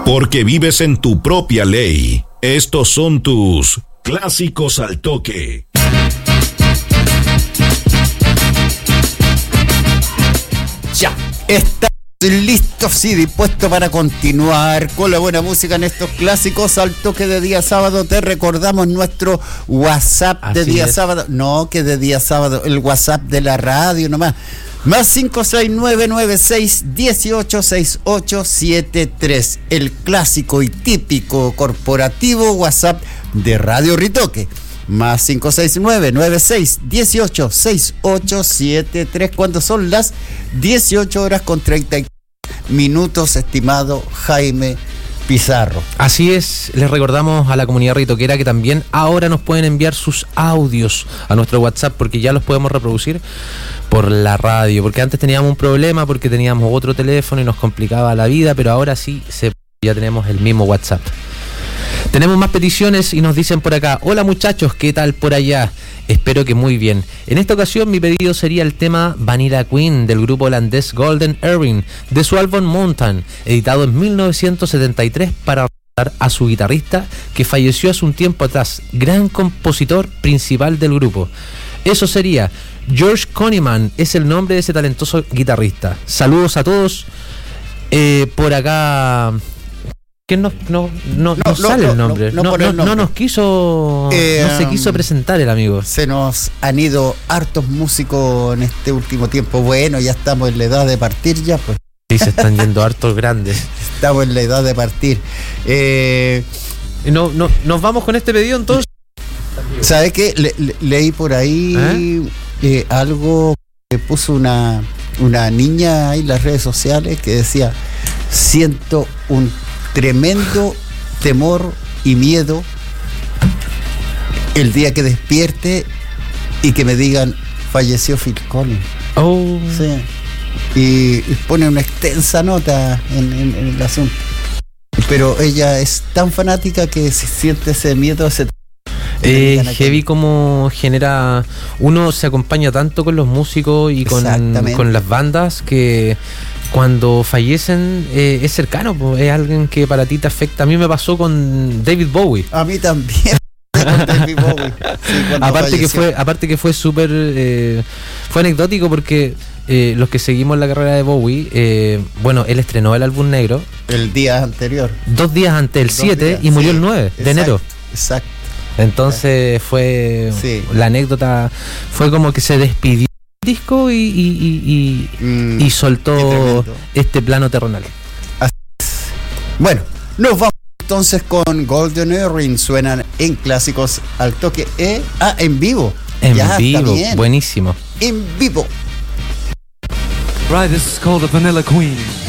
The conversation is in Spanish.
Porque vives en tu propia ley. Estos son tus clásicos al toque. Ya, estamos listos y dispuestos para continuar con la buena música en estos clásicos al toque de día sábado. Te recordamos nuestro WhatsApp de día sábado. No, que de día sábado, el WhatsApp de la radio nomás. Más 56996186873. El clásico y típico corporativo WhatsApp de Radio Ritoque. Más 56996186873. Cuando son las 18 horas con 30 minutos, estimado Jaime Pizarro. Así es, les recordamos a la comunidad ritoquera que también ahora nos pueden enviar sus audios a nuestro WhatsApp, porque ya los podemos reproducir por la radio, porque antes teníamos un problema porque teníamos otro teléfono y nos complicaba la vida, pero ahora sí ya tenemos el mismo WhatsApp. Tenemos más peticiones y nos dicen por acá: hola muchachos, ¿qué tal por allá? Espero que muy bien. En esta ocasión mi pedido sería el tema Vanilla Queen del grupo holandés Golden Earring de su álbum Mountain, editado en 1973 para recordar a su guitarrista que falleció hace un tiempo atrás, gran compositor principal del grupo. Eso sería George Conyman, es el nombre de ese talentoso guitarrista. Saludos a todos. Por acá... que no sale el nombre. No nos quiso. No se quiso presentar el amigo. Se nos han ido hartos músicos en este último tiempo. Bueno, ya estamos en la edad de partir ya, pues. Sí, se están yendo hartos grandes. Estamos en la edad de partir. Nos vamos con este pedido entonces. ¿Sabes qué? Leí por ahí algo que puso una niña ahí en las redes sociales que decía: siento un tremendo temor y miedo el día que despierte y que me digan falleció Phil Collins. Oh. Sí. Y pone una extensa nota en el asunto. Pero ella es tan fanática que se siente ese miedo, heavy como genera. Uno se acompaña tanto con los músicos y con las bandas que cuando fallecen es cercano, pues, es alguien que para ti te afecta. A mí me pasó con David Bowie. A mí también. Con David Bowie. Sí, aparte que fue súper fue anecdótico porque los que seguimos la carrera de Bowie, él estrenó el álbum negro el día anterior, 2 días antes, el 7, y murió el 9 de enero. Exacto. Entonces fue la anécdota, fue como que se despidió del disco y soltó este plano terrenal. Bueno, nos vamos entonces con Golden Earring. Suenan en clásicos al toque. En vivo. En vivo, buenísimo. En vivo. Right, this is called the Vanilla Queen.